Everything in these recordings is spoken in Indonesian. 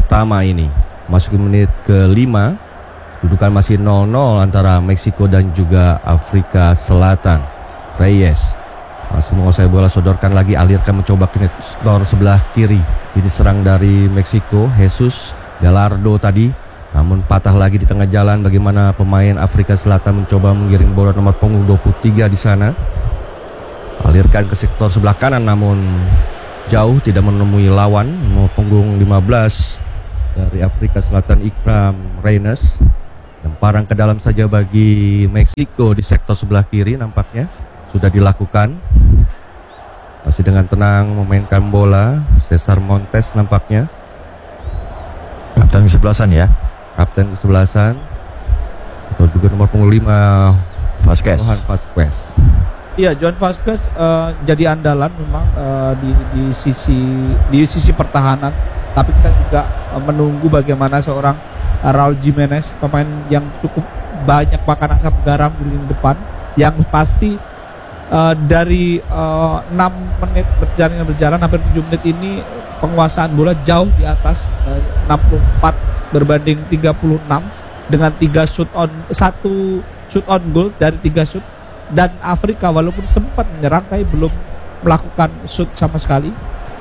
pertama ini. Masuk menit ke-5, dudukan masih 0-0 antara Meksiko dan juga Afrika Selatan. Reyes masih menguasai bola, sodorkan lagi, alirkan, mencoba ke sektor sebelah kiri. Ini serang dari Meksiko, Jesus Gallardo tadi, namun patah lagi di tengah jalan. Bagaimana pemain Afrika Selatan mencoba mengiring bola nomor punggung 23 di sana. Alirkan ke sektor sebelah kanan, namun jauh, tidak menemui lawan. Nomor punggung 15 dari Afrika Selatan, Ikram Reynes. Lemparan ke dalam saja bagi Meksiko di sektor sebelah kiri, nampaknya sudah dilakukan. Masih dengan tenang memainkan bola Cesar Montes nampaknya. Kapten kesebelasan ya. Kapten kesebelasan. Atau juga nomor punggung 5 Vasquez. Johan Vasquez. Iya, Johan Vasquez jadi andalan memang di sisi pertahanan. Tapi kita juga menunggu bagaimana seorang Raul Jimenez, pemain yang cukup banyak makan asam garam di lini depan, yang pasti dari 6 menit berjalan hampir 7 menit ini penguasaan bola jauh di atas 64 berbanding 36 dengan 1 shoot on goal dari 3 shoot. Dan Afrika walaupun sempat menyerang tapi belum melakukan shoot sama sekali.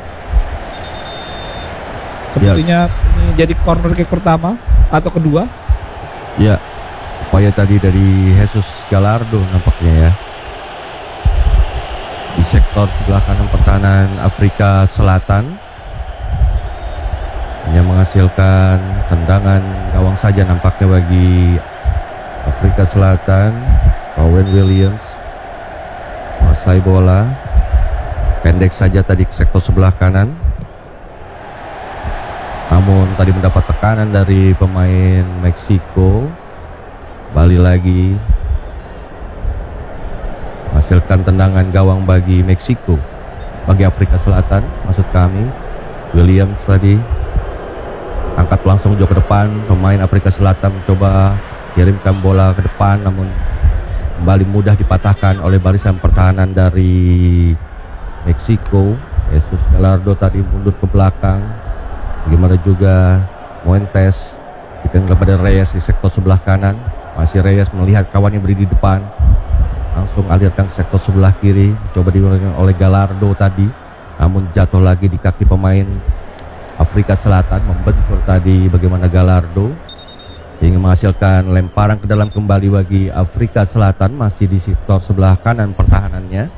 Sepertinya ini jadi corner kick pertama atau kedua. Ya, upaya tadi dari Jesus Gallardo nampaknya ya. Di sektor sebelah kanan pertahanan Afrika Selatan, yang menghasilkan tendangan gawang saja nampaknya bagi Afrika Selatan. Owen Williams menguasai bola, pendek saja tadi ke sektor sebelah kanan, namun tadi mendapat tekanan dari pemain Meksiko. Balik lagi, hasilkan tendangan gawang bagi Meksiko, bagi Afrika Selatan maksud kami. Williams tadi angkat langsung jauh ke depan. Pemain Afrika Selatan mencoba kirimkan bola ke depan, namun kembali mudah dipatahkan oleh barisan pertahanan dari Meksiko. Jesus Gallardo tadi mundur ke belakang. Bagaimana juga Montes berikan kepada Reyes di sektor sebelah kanan. Masih Reyes melihat kawannya berdiri di depan, langsung alirkan ke sektor sebelah kiri. Coba dilakukan oleh Gallardo tadi, namun jatuh lagi di kaki pemain Afrika Selatan. Membentur tadi bagaimana Gallardo ingin menghasilkan lemparan ke dalam kembali bagi Afrika Selatan, masih di sektor sebelah kanan pertahanannya.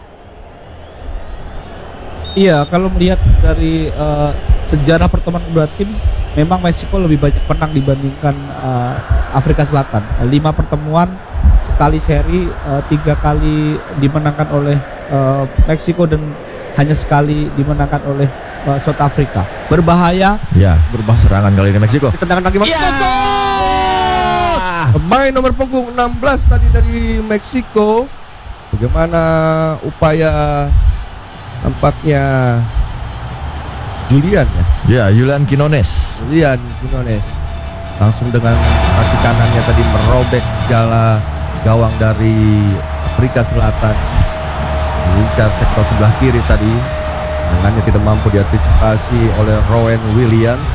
Iya, kalau melihat dari sejarah pertemuan kedua tim, memang Meksiko lebih banyak menang dibandingkan Afrika Selatan. 5 pertemuan, sekali seri, 3 kali dimenangkan oleh Meksiko dan hanya sekali dimenangkan oleh South Africa. Berbahaya. Ya, berbahaya serangan kali ini Meksiko. Tendangan kaki Meksiko. Pemain nomor punggung 16 tadi dari Meksiko. Bagaimana upaya nampaknya Julian ya? Ya, Julian Quinones. Langsung dengan kaki kanannya tadi merobek jala gawang dari Afrika Selatan. Mengincar sektor sebelah kiri tadi. Tangannya tidak mampu diantisipasi oleh Rowan Williams.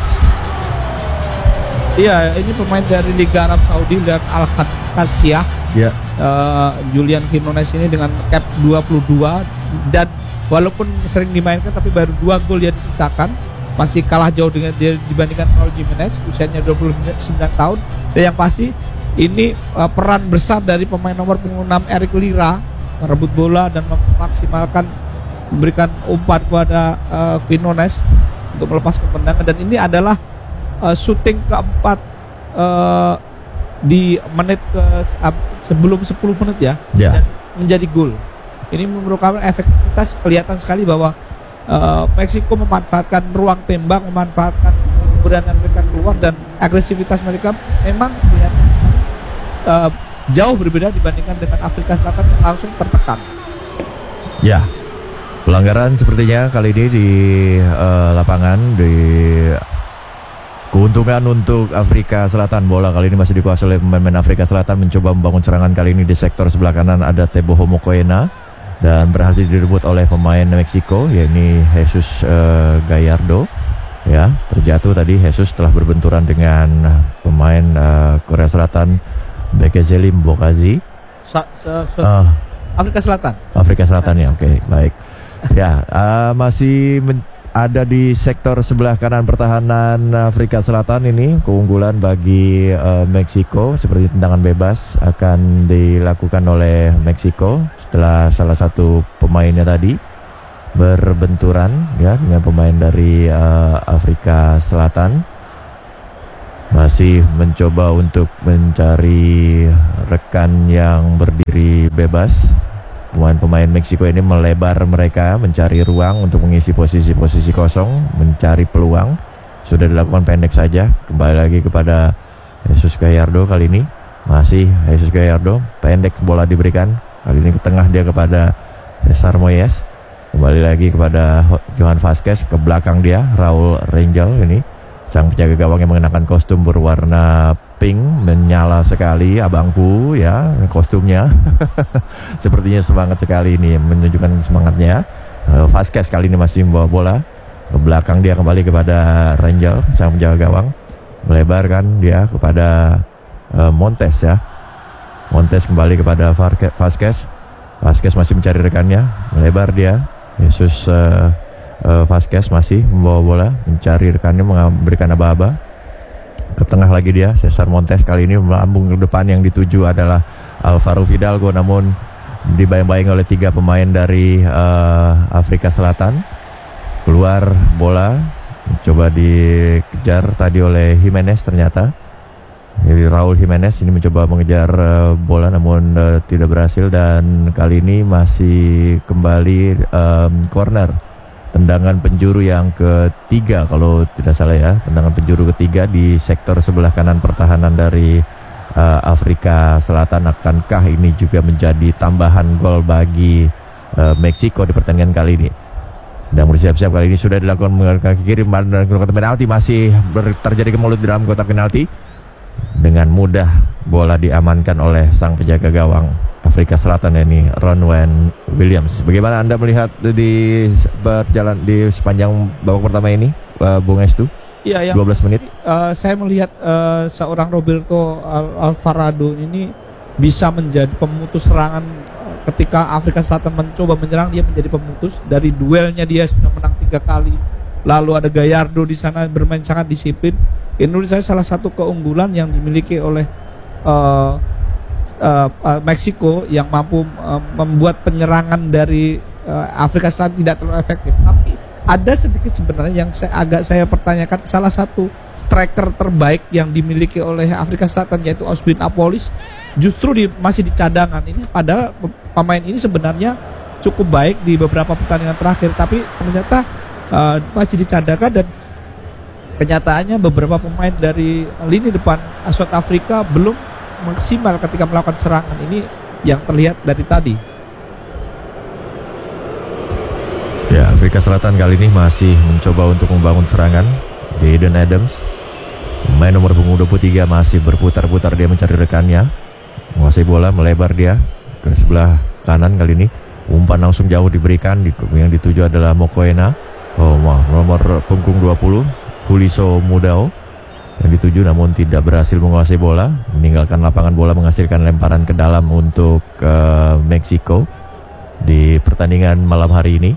Iya, ini pemain dari Liga Arab Saudi dan Al-Qadsiah. Ya. Julian Quinones ini dengan cap 22, dan walaupun sering dimainkan tapi baru 2 gol yang diciptakan, masih kalah jauh dengan dia dibandingkan Raul Jimenez, usianya 29 tahun. Dan yang pasti ini peran besar dari pemain nomor 6 Eric Lira merebut bola dan memaksimalkan, memberikan umpan kepada Quinones untuk melepaskan tendangan. Dan ini adalah shooting keempat di menit sebelum 10 menit ya, dan menjadi gol. Ini merupakan efektivitas, kelihatan sekali bahwa Meksiko memanfaatkan ruang tembak, memanfaatkan keberanian mereka keluar, dan agresivitas mereka memang kelihatan jauh berbeda dibandingkan dengan Afrika Selatan yang langsung tertekan. Ya, pelanggaran sepertinya kali ini di lapangan, di keuntungan untuk Afrika Selatan. Bola kali ini masih dikuasai oleh pemain Afrika Selatan, mencoba membangun serangan kali ini di sektor sebelah kanan. Ada Teboho Mokoena dan berhasil direbut oleh pemain Meksiko, yakni Jesus Gallardo. ya, terjatuh tadi Jesus setelah berbenturan dengan pemain Korea Selatan Bekezeli Mbokazi. Afrika Selatan. Afrika Selatan ya, oke, baik. Ya, masih ada di sektor sebelah kanan pertahanan Afrika Selatan ini. Keunggulan bagi Meksiko, seperti tendangan bebas akan dilakukan oleh Meksiko setelah salah satu pemainnya tadi berbenturan ya dengan pemain dari Afrika Selatan. Masih mencoba untuk mencari rekan yang berdiri bebas. Pemain-pemain Meksiko ini melebar mereka, mencari ruang untuk mengisi posisi-posisi kosong, mencari peluang. Sudah dilakukan pendek saja. Kembali lagi kepada Jesus Gallardo kali ini. Masih Jesus Gallardo, pendek bola diberikan. Kali ini ke tengah dia kepada Cesar Moyes. Kembali lagi kepada Johan Vazquez, ke belakang dia Raul Rangel ini. Sang penjaga gawang yang mengenakan kostum berwarna pink, menyala sekali abangku ya kostumnya. Sepertinya semangat sekali ini, menunjukkan semangatnya. Vazquez kali ini masih membawa bola. Ke belakang dia kembali kepada Rangel, sang penjaga gawang. Melebarkan dia kepada Montes ya. Montes kembali kepada Vazquez. Vazquez masih mencari rekannya, melebar dia. Jesus Vazquez masih membawa bola, mencari rekannya, memberikan aba-aba. Ke tengah lagi dia, Cesar Montes kali ini melambung ke depan, yang dituju adalah Alvaro Fidalgo, namun dibayang-bayang oleh 3 pemain dari Afrika Selatan. Keluar bola, coba dikejar tadi oleh Jimenez ternyata. Jadi Raul Jimenez ini mencoba mengejar bola namun tidak berhasil, dan kali ini masih kembali corner. Tendangan penjuru yang ketiga kalau tidak salah ya, tendangan penjuru ketiga di sektor sebelah kanan pertahanan dari Afrika Selatan. Akankah ini juga menjadi tambahan gol bagi Meksiko di pertandingan kali ini? Sedang bersiap-siap, kali ini sudah dilakukan menggunakan kaki kiri dan kotak penalti, masih terjadi kemulut di dalam kotak penalti. Dengan mudah bola diamankan oleh sang penjaga gawang Afrika Selatan ini, Ronwen Williams. Bagaimana Anda melihat di berjalan di sepanjang babak pertama ini, Bung Estu? Iya, 12 menit. Saya melihat seorang Roberto Alvarado ini bisa menjadi pemutus serangan. Ketika Afrika Selatan mencoba menyerang, dia menjadi pemutus. Dari duelnya dia sudah menang 3 kali. Lalu ada Gallardo di sana bermain sangat disiplin. Ini menurut saya salah satu keunggulan yang dimiliki oleh Meksiko, yang mampu membuat penyerangan dari Afrika Selatan tidak terlalu efektif. Tapi ada sedikit sebenarnya yang saya pertanyakan. Salah satu striker terbaik yang dimiliki oleh Afrika Selatan, yaitu Oswin Apolis, justru masih di cadangan. Ini padahal pemain ini sebenarnya cukup baik di beberapa pertandingan terakhir, tapi ternyata masih dicadangkan, dan kenyataannya beberapa pemain dari lini depan South Afrika belum maksimal ketika melakukan serangan. Ini yang terlihat dari tadi. Ya, Afrika Selatan kali ini masih mencoba untuk membangun serangan. Jayden Adams, main nomor punggung 23, masih berputar-putar dia mencari rekannya. Menguasai bola, melebar dia ke sebelah kanan kali ini. Umpan langsung jauh diberikan, yang dituju adalah Mokoena. Nomor punggung 20, Juliso Mudao, yang dituju namun tidak berhasil menguasai bola, meninggalkan lapangan bola, menghasilkan lemparan ke dalam untuk Meksiko di pertandingan malam hari ini.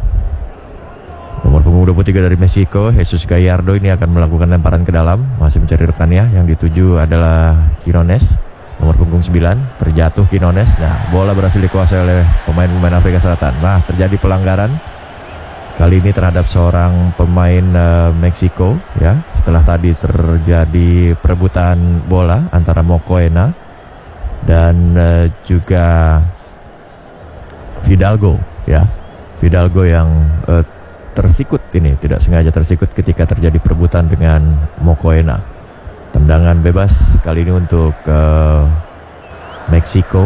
Nomor punggung 23 dari Meksiko, Jesus Gallardo, ini akan melakukan lemparan ke dalam, masih mencari rekannya, yang dituju adalah Quinones. Nomor punggung 9, terjatuh Quinones. Nah, bola berhasil dikuasai oleh pemain-pemain Afrika Selatan. Nah, terjadi pelanggaran kali ini terhadap seorang pemain Meksiko ya, setelah tadi terjadi perebutan bola antara Mokoena dan juga Fidalgo ya. Fidalgo yang tersikut ini, tidak sengaja tersikut ketika terjadi perebutan dengan Mokoena. Tendangan bebas kali ini untuk Meksiko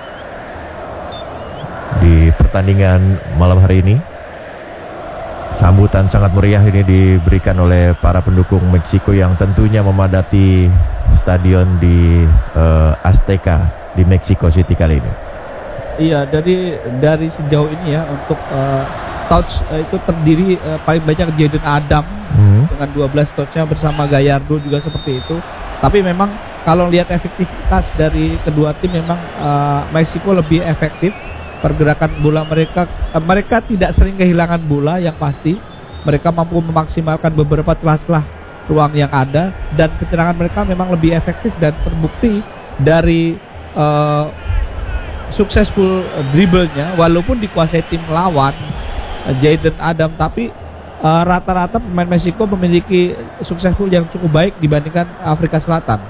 di pertandingan malam hari ini. Sambutan sangat meriah ini diberikan oleh para pendukung Meksiko yang tentunya memadati stadion di Azteca di Mexico City kali ini. Iya, dari sejauh ini ya, untuk touch itu terdiri paling banyak Jaden Adam dengan 12 touchnya bersama Gallardo juga seperti itu. Tapi memang kalau lihat efektivitas dari kedua tim memang Meksiko lebih efektif pergerakan bola mereka. Mereka tidak sering kehilangan bola, yang pasti mereka mampu memaksimalkan beberapa celah-celah ruang yang ada, dan penyerangan mereka memang lebih efektif dan terbukti dari successful dribblenya walaupun dikuasai tim lawan Jaden Adam, tapi rata-rata pemain Meksiko memiliki successful yang cukup baik dibandingkan Afrika Selatan.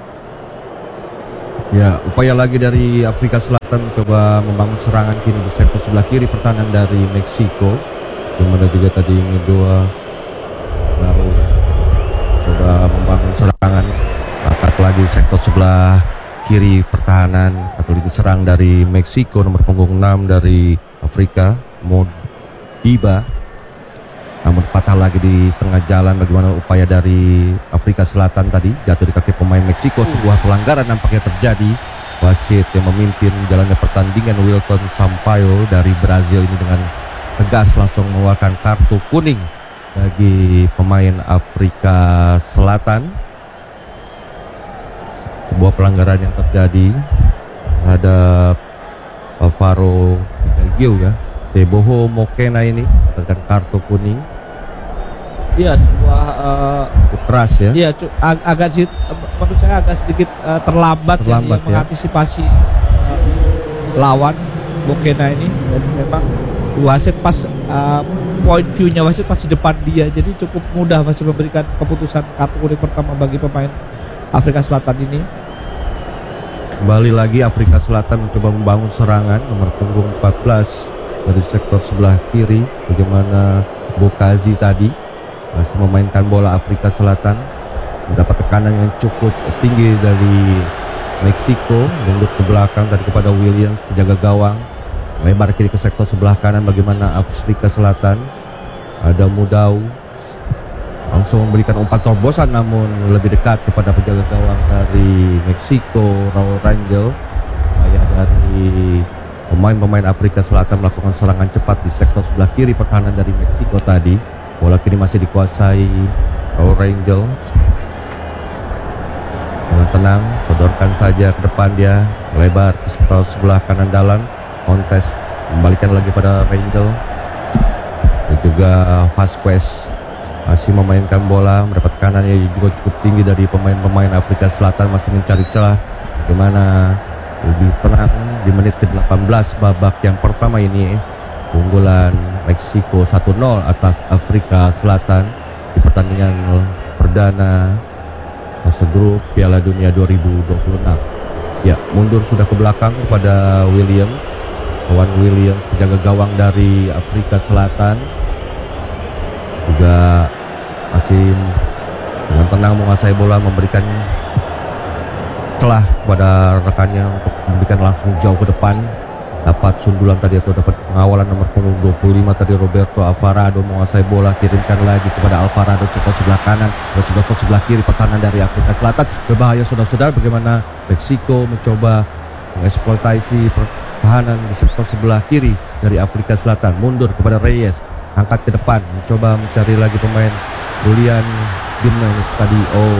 Ya, upaya lagi dari Afrika Selatan coba membangun serangan kini di sektor sebelah kiri pertahanan dari Meksiko. Di mana juga tadi Ngedua baru coba membangun serangan, angkat lagi sektor sebelah kiri pertahanan atau lini serang dari Meksiko, nomor punggung 6 dari Afrika, Modiba. Namun patah lagi di tengah jalan. Bagaimana upaya dari Afrika Selatan tadi, jatuh di kaki pemain Meksiko. Sebuah pelanggaran nampaknya terjadi. Wasit yang memimpin jalannya pertandingan, Wilton Sampaio dari Brazil, ini dengan tegas langsung mengeluarkan kartu kuning bagi pemain Afrika Selatan. Sebuah pelanggaran yang terjadi terhadap Alvaro Belgio ya, Teboho Mokena ini dengan kartu kuning. Iya, sebuah keras ya. Iya, menurut saya agak sedikit terlambat ya, mengantisipasi lawan Mokena ini, dan memang wasit pas point view-nya wasit pas di depan dia, jadi cukup mudah wasit memberikan keputusan kartu kuning pertama bagi pemain Afrika Selatan ini. Kembali lagi Afrika Selatan mencoba membangun serangan, nomor punggung 14 dari sektor sebelah kiri. Bagaimana Bokazi tadi masih memainkan bola. Afrika Selatan mendapat tekanan yang cukup tinggi dari Meksiko, mundur ke belakang tadi kepada Williams, penjaga gawang, lebar kiri ke sektor sebelah kanan. Bagaimana Afrika Selatan, ada Mudau langsung memberikan umpan terobosan, namun lebih dekat kepada penjaga gawang dari Meksiko, Raul Rangel. Ayah dari pemain-pemain Afrika Selatan melakukan serangan cepat di sektor sebelah kiri pertahanan dari Meksiko tadi. Bola kini masih dikuasai Raul Rangel. Dengan tenang, sodorkan saja ke depan dia, lebar ke sektor sebelah kanan dalam. Kontes kembalikan lagi pada Rangel. Dan juga Vasquez masih memainkan bola, mendapat kanan yang juga cukup tinggi dari pemain-pemain Afrika Selatan, masih mencari celah. Bagaimana lebih tenang di menit ke-18 babak yang pertama ini. Keunggulan Meksiko 1-0 atas Afrika Selatan di pertandingan perdana fase grup Piala Dunia 2026. Ya, mundur sudah ke belakang kepada Williams. Williams, penjaga gawang dari Afrika Selatan, juga masih dengan tenang menguasai bola, memberikan celah kepada rekannya untuk memberikan langsung jauh ke depan. Dapat sundulan tadi atau dapat pengawalan nomor punggung 25 tadi Roberto Alvarado, menguasai bola, kirimkan lagi kepada Alvarado sektor sebelah kanan dan sektor sebelah kiri pertahanan dari Afrika Selatan. Berbahaya saudara-saudara, bagaimana Meksiko mencoba mengeksploitasi pertahanan di sektor sebelah kiri dari Afrika Selatan. Mundur kepada Reyes, angkat ke depan, mencoba mencari lagi pemain Julian Gimenez tadi.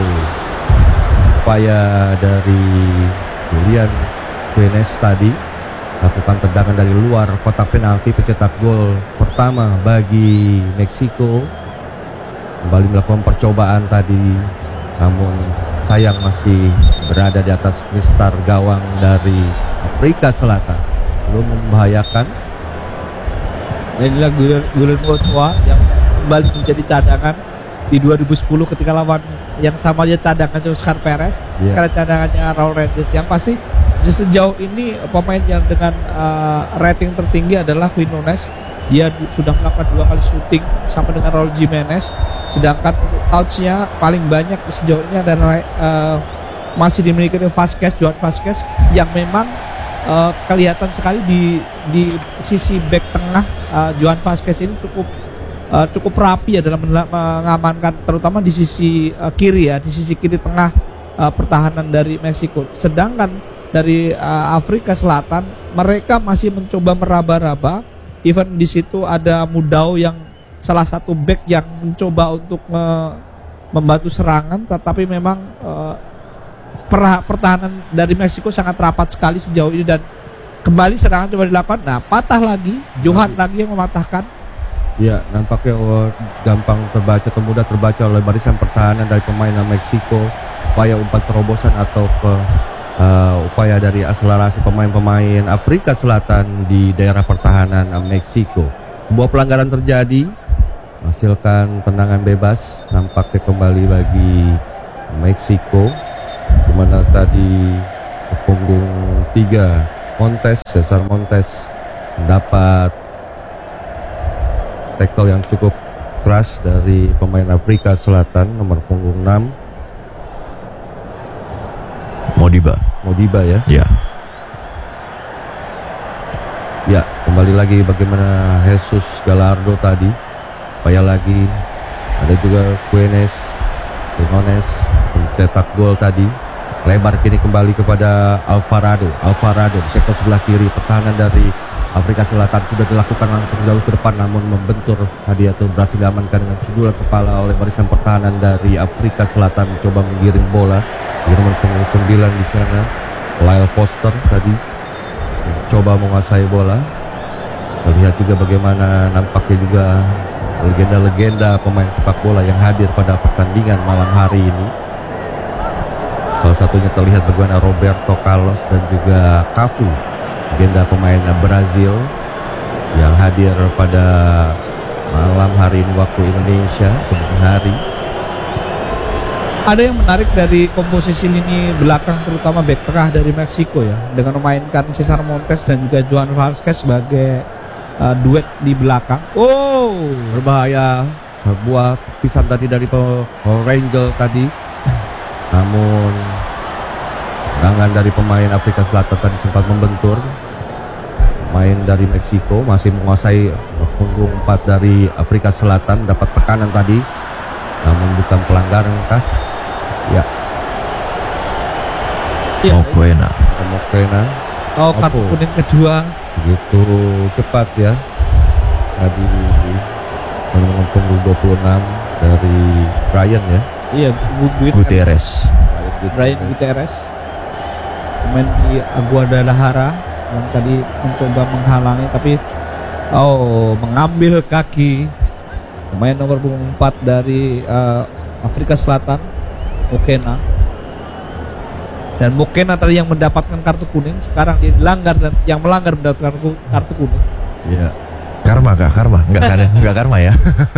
Upaya dari Julian Gimenez tadi lakukan tendangan dari luar kotak penalti, pencetak gol pertama bagi Meksiko. Kembali melakukan percobaan tadi, namun sayang masih berada di atas mistar gawang dari Afrika Selatan, belum membahayakan. Inilah Gulen Courtois yang kembali menjadi cadangan di 2010 ketika lawan yang sama dia cadangannya Oscar Perez, sekarang cadangannya Raul Reyes. Yang pasti sejauh ini pemain yang dengan rating tertinggi adalah Quinones. Dia sudah melakukan 2 kali syuting sama dengan Raul Jimenez. Sedangkan untuk touch-nya paling banyak sejauh ini adalah masih dimiliki oleh Joan Vasquez, yang memang kelihatan sekali di sisi back tengah. Joan Vasquez ini cukup rapi ya dalam mengamankan, terutama di sisi kiri ya, di sisi kiri tengah pertahanan dari Meksiko. Sedangkan dari Afrika Selatan, mereka masih mencoba meraba-raba even di situ ada Mudau yang salah satu back yang mencoba untuk membantu serangan, tetapi memang pertahanan dari Meksiko sangat rapat sekali sejauh ini, dan kembali serangan coba dilakukan. Nah, patah lagi, Johan lagi yang mematahkan. Ya, nampaknya gampang terbaca atau mudah terbaca oleh barisan pertahanan dari pemain Meksiko. Upaya umpan terobosan atau upaya dari akselerasi pemain-pemain Afrika Selatan di daerah pertahanan Meksiko. Sebuah pelanggaran terjadi, menghasilkan tendangan bebas nampaknya kembali bagi Meksiko, di mana tadi punggung 3 Cesar Montes mendapat tackle yang cukup keras dari pemain Afrika Selatan nomor punggung 6 Modiba ya. Ya. Ya, kembali lagi bagaimana Jesus Gallardo tadi. Upaya lagi, ada juga Quinones mencetak gol tadi. Lebar kini kembali kepada Alvarado di sektor sebelah kiri. Pertahanan dari Afrika Selatan sudah dilakukan langsung jauh ke depan, namun membentur Hadiatul berhasil diamankan dengan sundulan kepala oleh barisan pertahanan dari Afrika Selatan. Mencoba menggiring bola di nomor punggung 9 di sana. Lyle Foster tadi mencoba menguasai bola. Terlihat juga bagaimana nampaknya juga legenda-legenda pemain sepak bola yang hadir pada pertandingan malam hari ini. Salah satunya terlihat bagaimana Roberto Carlos dan juga Cafu, legenda pemain Brazil yang hadir pada malam hari ini waktu Indonesia kemudian hari. Ada yang menarik dari komposisi lini belakang, terutama back tengah dari Meksiko ya, dengan memainkan Cesar Montes dan juga Johan Vazquez sebagai duet di belakang. Oh, Berbahaya, sebuah pisan tadi dari Rangel tadi, namun tangan dari pemain Afrika Selatan tadi sempat membentur. Pemain dari Meksiko masih menguasai punggung 4 dari Afrika Selatan, dapat tekanan tadi, namun bukan pelanggaran kah? Ya. Mokoena. Oh, kartu kuning kedua. Begitu cepat ya. Tadi nomor punggung 26 dari Brian ya. Iya, Gutierrez. Brian Gutierrez, pemain di Guadalajara yang tadi mencoba menghalangi, tapi mengambil kaki pemain nomor punggung 4 dari Afrika Selatan, Mokena. Dan Mokena tadi yang mendapatkan kartu kuning, sekarang dia dilanggar dan yang melanggar mendapatkan kartu kuning. Iya. Karma kah? Enggak karma ya.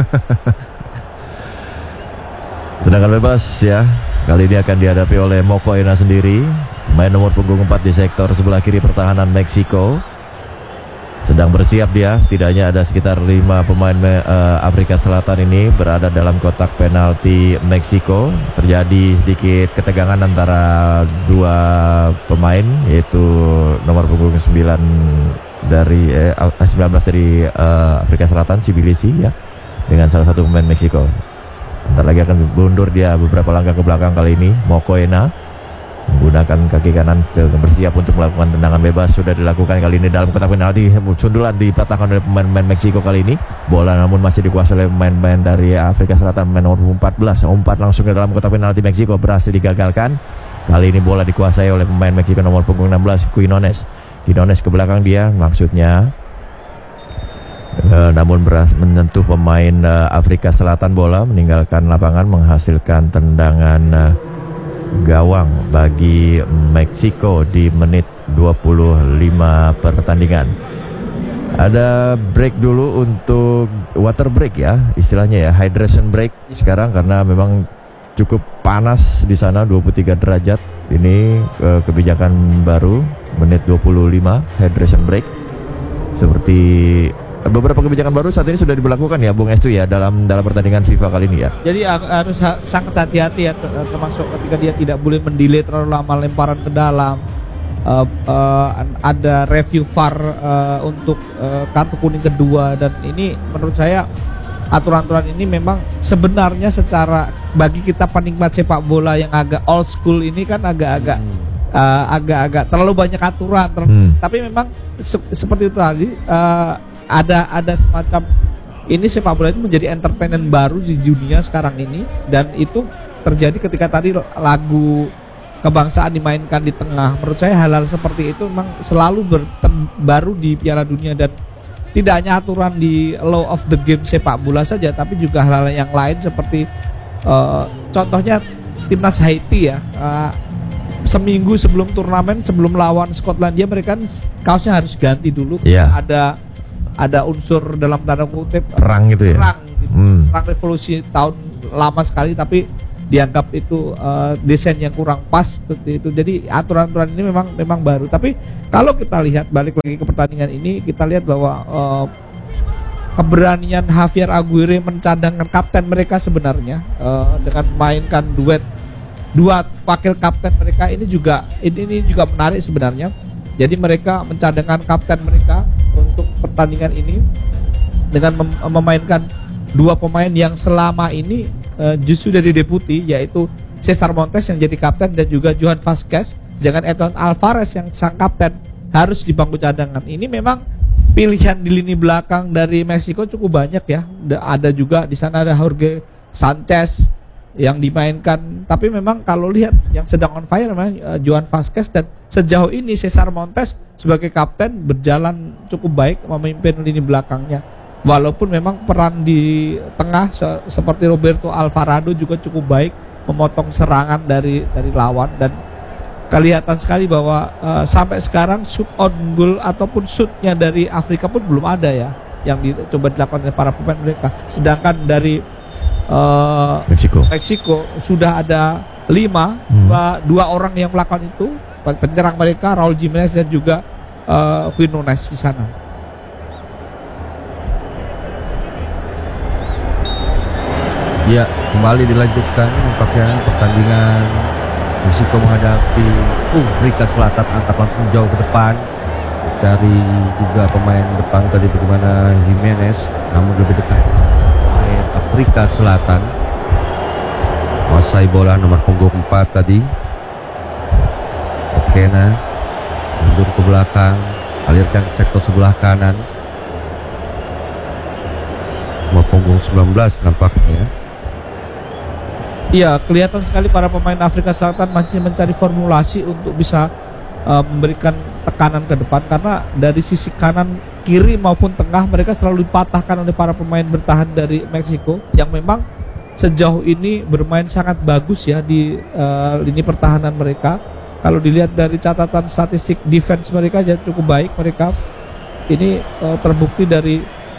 Tendangan bebas ya. Kali ini akan dihadapi oleh Mokoena sendiri, main nomor punggung 4 di sektor sebelah kiri pertahanan Meksiko. Sedang bersiap dia, setidaknya ada sekitar 5 pemain Afrika Selatan ini berada dalam kotak penalti Meksiko. Terjadi sedikit ketegangan antara dua pemain, yaitu nomor punggung 19 dari Afrika Selatan, Sibilisi ya, dengan salah satu pemain Meksiko. Bentar lagi akan mundur dia beberapa langkah ke belakang. Kali ini Mokoena menggunakan kaki kanan, sudah bersiap untuk melakukan tendangan bebas. Sudah dilakukan kali ini dalam kotak penalti. Sundulan dipatahkan oleh pemain-pemain Meksiko kali ini. Bola namun masih dikuasai oleh pemain-pemain dari Afrika Selatan, pemain nomor 14. Umpat langsung ke dalam kotak penalti Meksiko, berhasil digagalkan. Kali ini bola dikuasai oleh pemain Meksiko nomor punggung 16, Quinones ke belakang dia, maksudnya namun berhasil menyentuh pemain Afrika Selatan. Bola meninggalkan lapangan, menghasilkan tendangan gawang bagi Meksiko di menit 25 pertandingan. Ada break dulu untuk water break ya, istilahnya ya, hydration break sekarang, karena memang cukup panas di sana, 23 derajat. Ini kebijakan baru, menit 25 hydration break. Seperti beberapa kebijakan baru saat ini sudah diberlakukan ya Bung Estu ya, dalam pertandingan FIFA kali ini ya. Jadi harus sangat hati-hati ya, termasuk ketika dia tidak boleh mendelay terlalu lama lemparan ke dalam. Ada review VAR untuk kartu kuning kedua, dan ini menurut saya aturan-aturan ini memang sebenarnya secara bagi kita penikmat sepak bola yang agak old school ini kan agak-agak agak-agak terlalu banyak aturan. Tapi memang seperti itu tadi, ada semacam ini, sepak bola itu menjadi entertainment baru di dunia sekarang ini, dan itu terjadi ketika tadi lagu kebangsaan dimainkan di tengah. Menurut saya hal-hal seperti itu memang selalu baru di Piala Dunia, dan tidak hanya aturan di law of the game sepak bola saja, tapi juga hal-hal yang lain seperti contohnya timnas Haiti ya, seminggu sebelum turnamen, sebelum lawan Skotlandia, mereka kan kaosnya harus ganti dulu. Ada unsur dalam tanda kutip perang gitu ya, perang revolusi tahun lama sekali, tapi dianggap itu desain yang kurang pas seperti itu. Jadi aturan-aturan ini memang baru. Tapi kalau kita lihat balik lagi ke pertandingan ini, kita lihat bahwa keberanian Javier Aguirre mencadangkan kapten mereka sebenarnya dengan memainkan dua wakil kapten mereka ini juga menarik sebenarnya. Jadi mereka mencadangkan kapten mereka untuk pertandingan ini dengan memainkan dua pemain yang selama ini justru dari deputi, yaitu Cesar Montes yang jadi kapten dan juga Johan Vasquez, sedangkan Edson Alvarez yang sang kapten harus di bangku cadangan. Ini memang pilihan di lini belakang dari Meksiko cukup banyak ya. Ada juga di sana ada Jorge Sanchez yang dimainkan, tapi memang kalau lihat yang sedang on fire memang Johan Vasquez, dan sejauh ini Cesar Montes sebagai kapten berjalan cukup baik memimpin lini belakangnya. Walaupun memang peran di tengah seperti Roberto Alvarado juga cukup baik memotong serangan dari lawan, dan kelihatan sekali bahwa sampai sekarang shoot on goal ataupun shootnya dari Afrika pun belum ada ya yang dicoba dilakukan oleh para pemain mereka. Sedangkan dari Meksiko sudah ada 5, dua orang yang melakukan itu, penyerang mereka Raul Jimenez dan juga Quinones di sana. Ya, kembali dilanjutkan nampaknya pertandingan Meksiko menghadapi Afrika Selatan, angkat langsung jauh ke depan, cari juga pemain depan tadi bagaimana Jimenez, namun lebih dekat Afrika Selatan menguasai bola nomor punggung 4 tadi. Okena mundur ke belakang, alirkan ke sektor sebelah kanan, nomor punggung 19 nampaknya. Iya, kelihatan sekali para pemain Afrika Selatan masih mencari formulasi untuk bisa memberikan tekanan ke depan, karena dari sisi kanan, kiri maupun tengah mereka selalu dipatahkan oleh para pemain bertahan dari Meksiko yang memang sejauh ini bermain sangat bagus ya di lini pertahanan mereka. Kalau dilihat dari catatan statistik defense mereka ya cukup baik mereka. Ini terbukti dari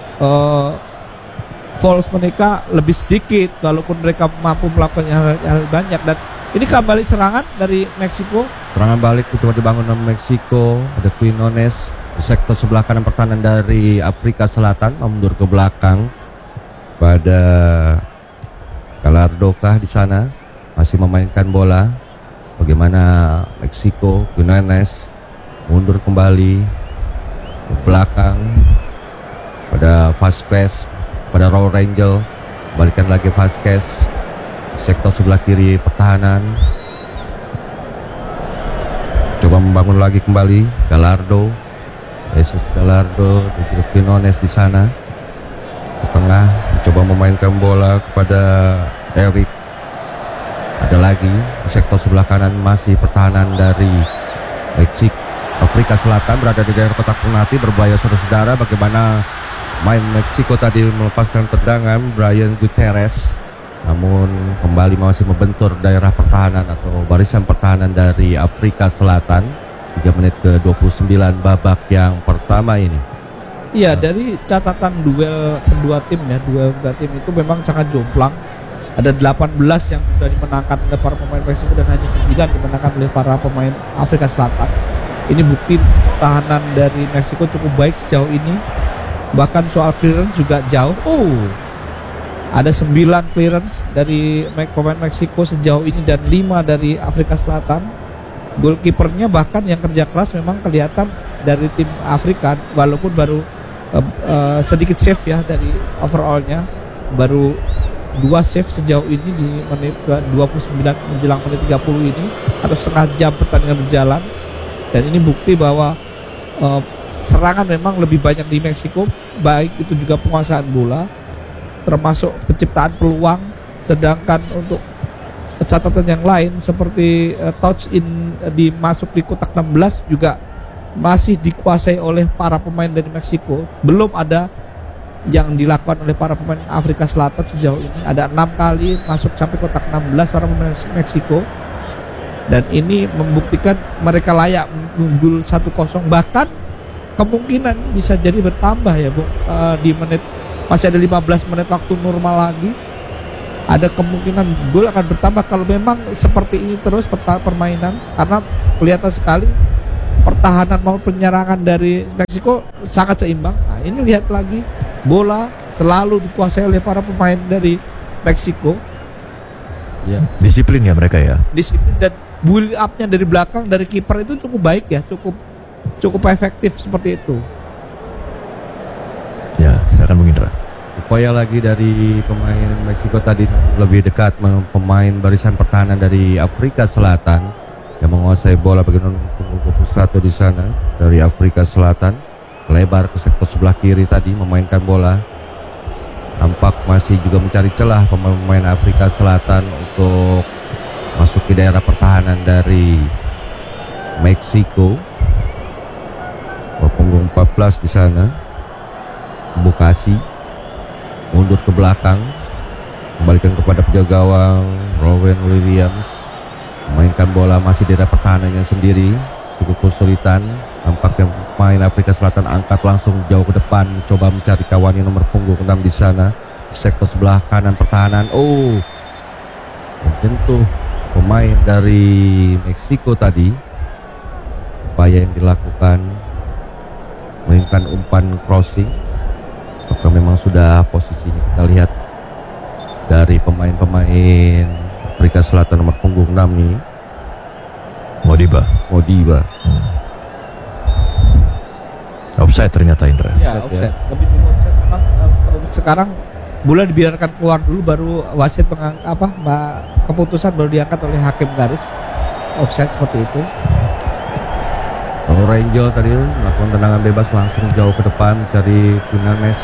fouls mereka lebih sedikit walaupun mereka mampu melakukan hal banyak. Dan ini kembali serangan dari Meksiko. Serangan balik coba dibangun oleh Meksiko. Ada Quinones di sektor sebelah kanan pertahanan dari Afrika Selatan, mundur ke belakang pada Galardokah di sana masih memainkan bola. Bagaimana Meksiko, Quinones mundur kembali ke belakang pada Vasquez, pada Raul Rangel, balikan lagi Vasquez sektor sebelah kiri pertahanan, coba membangun lagi kembali Gallardo, Jesus Gallardo dan juga Quinones di sana di tengah, mencoba memainkan bola kepada Eric. Ada lagi di sektor sebelah kanan masih pertahanan dari Meksiko. Afrika Selatan berada di daerah kotak penalti, berbahaya saudara-saudara. Bagaimana main Meksiko tadi melepaskan tendangan Brian Gutierrez, namun kembali masih membentur daerah pertahanan atau barisan pertahanan dari Afrika Selatan. 3 menit ke 29 babak yang pertama ini. Iya, dari catatan duel kedua tim itu memang sangat jomplang. Ada 18 yang sudah dimenangkan oleh para pemain Meksiko dan hanya 9 dimenangkan oleh para pemain Afrika Selatan. Ini bukti pertahanan dari Meksiko cukup baik sejauh ini. Bahkan soal clearance juga jauh. Ada 9 clearance dari pemain Meksiko sejauh ini dan 5 dari Afrika Selatan. Goalkeepernya bahkan yang kerja keras memang kelihatan dari tim Afrika, walaupun baru sedikit save ya dari overallnya, baru 2 save sejauh ini di menit ke 29 menjelang menit 30 ini, atau setengah jam pertandingan berjalan. Dan ini bukti bahwa serangan memang lebih banyak di Meksiko, baik itu juga penguasaan bola termasuk penciptaan peluang. Sedangkan untuk catatan yang lain seperti touch in masuk di kotak 16 juga masih dikuasai oleh para pemain dari Meksiko. Belum ada yang dilakukan oleh para pemain Afrika Selatan sejauh ini. Ada 6 kali masuk sampai kotak 16 para pemain Meksiko, dan ini membuktikan mereka layak unggul 1-0. Bahkan kemungkinan bisa jadi bertambah ya Bung, di menit masih ada 15 menit waktu normal lagi. Ada kemungkinan gol akan bertambah kalau memang seperti ini terus permainan, karena kelihatan sekali pertahanan maupun penyerangan dari Meksiko sangat seimbang. Nah, ini lihat lagi, bola selalu dikuasai oleh para pemain dari Meksiko. Ya. Disiplin ya mereka ya. Disiplin, dan build up-nya dari belakang dari kiper itu cukup baik ya, cukup efektif seperti itu. Ya, silakan Bung Indra. Upaya lagi dari pemain Meksiko tadi lebih dekat pemain barisan pertahanan dari Afrika Selatan yang menguasai bola bagian punggung 21 di sana dari Afrika Selatan, lebar ke sektor sebelah kiri tadi memainkan bola. Nampak masih juga mencari celah pemain Afrika Selatan untuk masuk ke daerah pertahanan dari Meksiko. Punggung 14 di sana, Bukasi mundur ke belakang, kembalikan kepada penjaga gawang Rowan Williams, memainkan bola masih di daerah pertahanannya sendiri, cukup kesulitan. Nampaknya pemain Afrika Selatan angkat langsung jauh ke depan, coba mencari kawannya nomor punggung 6 di sana, di sektor sebelah kanan pertahanan. Oh, mungkin tuh pemain dari Meksiko tadi, upaya yang dilakukan mainkan umpan crossing. Apakah memang sudah posisinya kita lihat dari pemain-pemain Afrika Selatan nomor punggung 6 ini, Modiba. Offside ternyata Indra. Ya, offside. Lebih dulu offside. Memang sekarang bola dibiarkan keluar dulu, baru wasit keputusan baru diangkat oleh hakim garis. Offside seperti itu. Rangel tadi melakukan tendangan bebas langsung jauh ke depan cari Quinones,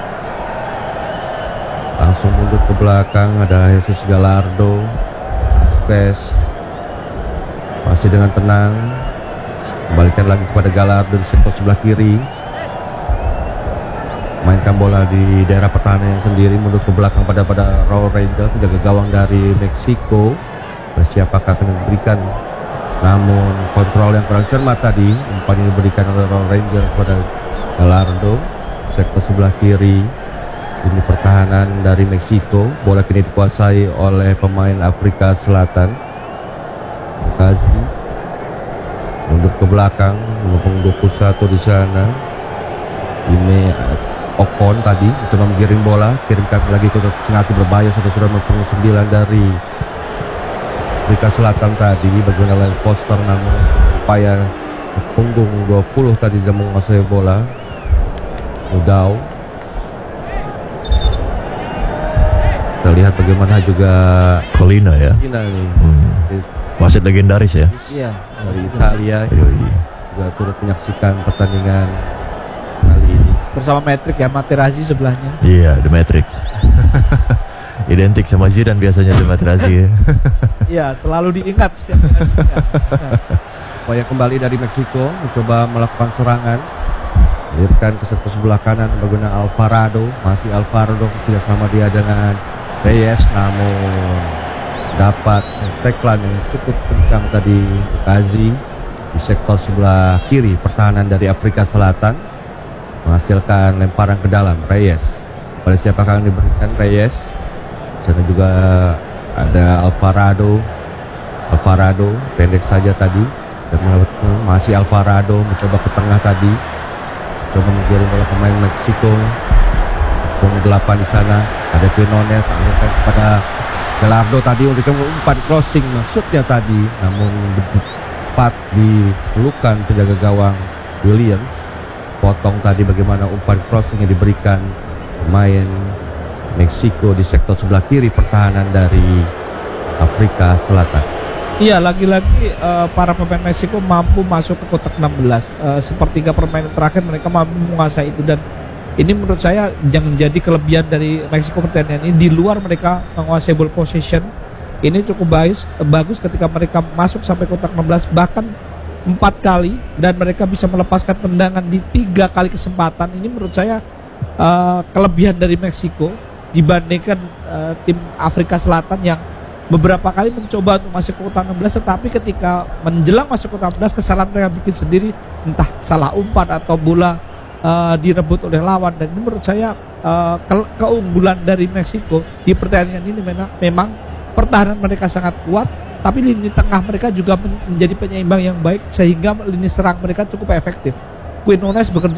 langsung mundur ke belakang. Ada Jesus Gallardo, Astes masih dengan tenang, kembalikan lagi kepada Gallardo di sektor sebelah kiri, mainkan bola di daerah pertahanan yang sendiri, mundur ke belakang pada Raul Rangel, penjaga gawang dari Meksiko. Siapakah akan diberikan, namun kontrol yang kurang cermat tadi. Umpan ini diberikan oleh Raul Rangel kepada Gallardo, sektor sebelah kiri. Ini pertahanan dari Meksiko. Bola kini dikuasai oleh pemain Afrika Selatan. Bukasi mundur ke belakang, punggung 21 di sana. Ini Ocon tadi mencoba menggiring bola, kirimkan lagi ke penalti berbahaya, sudah punggung 9 dari Afrika Selatan tadi. Bagaimana poster, namun upaya punggung 20 tadi tidak menguasai bola. Udau, kita lihat bagaimana juga Colina ya. Colina nih, Wasit legendaris ya. Iya. dari Italia, Yoi. juga turut menyaksikan pertandingan kali ini Bersama Matrix ya, Materazzi sebelahnya. Iya, The Matrix. Identik sama Zidane biasanya The Materazzi. Iya, selalu diingat setiap kali diingat. upaya kembali dari Meksiko mencoba melakukan serangan, alirkan ke sektor sebelah kanan menggunakan Alvarado. Masih Alvarado tidak sama dia dengan Reyes, namun dapat tackle yang cukup kencang tadi Bukasi di sektor sebelah kiri pertahanan dari Afrika Selatan, menghasilkan lemparan ke dalam. Reyes, pada siapakah yang diberikan Reyes? Sana juga ada Alvarado pendek saja tadi, dan masih Alvarado mencoba ke tengah tadi, coba menggiring oleh pemain Meksiko. Punggung 8 di sana ada Quinones, alirkan kepada Gallardo tadi untuk umpan crossing maksudnya tadi, namun tepat dipelukan penjaga gawang Williams. Potong tadi bagaimana umpan crossing yang diberikan pemain Meksiko di sektor sebelah kiri pertahanan dari Afrika Selatan. Iya, lagi-lagi para pemain Meksiko mampu masuk ke kotak 16. Sepertiga permainan terakhir mereka mampu menguasai itu, dan ini menurut saya yang menjadi kelebihan dari Meksiko pertandingan ini. Di luar mereka menguasai ball possession, ini cukup bagus ketika mereka masuk sampai kotak 16 bahkan 4 kali, dan mereka bisa melepaskan tendangan di 3 kali kesempatan. Ini menurut saya kelebihan dari Meksiko dibandingkan tim Afrika Selatan yang beberapa kali mencoba untuk masuk ke kotak 16, tetapi ketika menjelang masuk ke kotak 16 kesalahan mereka bikin sendiri, entah salah umpan atau bola direbut oleh lawan. Dan ini menurut saya keunggulan dari Meksiko di pertandingan ini memang pertahanan mereka sangat kuat, tapi lini tengah mereka juga menjadi penyeimbang yang baik sehingga lini serang mereka cukup efektif. Quinones bekerja